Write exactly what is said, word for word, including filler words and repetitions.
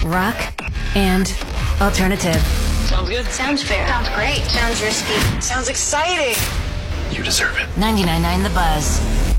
rock, and alternative. Sounds good. Sounds fair. Sounds great. Sounds risky. Sounds exciting. You deserve it. ninety-nine point nine The Buzz.